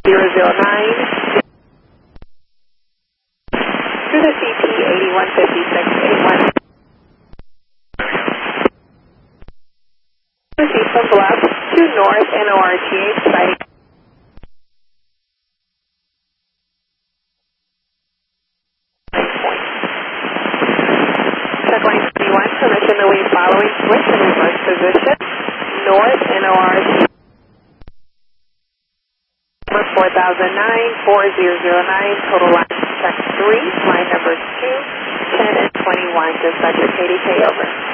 009 to the CT 815681. Proceed from Bluff to North NORTH site. Checkline 21, permission to leave following switch in reverse position. North NORTH. Number 4009-4009, total line check 3, line number 2, 10 and 21, dispatcher KDK, over.